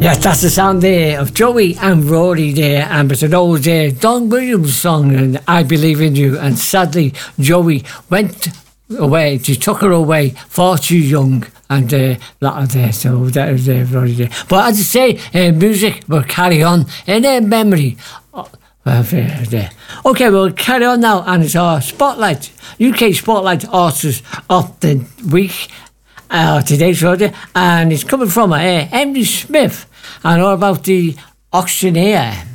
Yes, that's the sound there of Joey and Rory there, and it's an old Don Williams song, and I Believe in You. And sadly, Joey went away, she took her away far too young, and that was there, so that was Rory there. But as I say, music will carry on in their memory. There. Okay, we'll carry on now, and it's our Spotlight, UK Spotlight Artist of the Week. Today's show, and it's coming from Emily Smith, and all about the auctioneer.